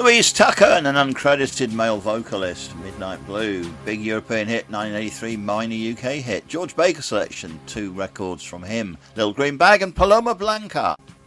Maurice Tucker and an uncredited male vocalist, Midnight Blue. Big European hit, 1983, minor UK hit. George Baker selection, 2 records from him. Little Green Bag and Paloma Blanca.